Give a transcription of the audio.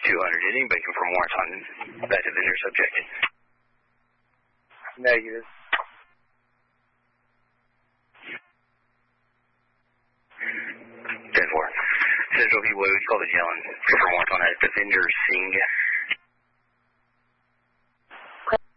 200. Did anybody confirm warrants on that offender subject? Negative. 10-4. Central Heat, what do we call the gentleman? Confirm warrants on that offender Singh.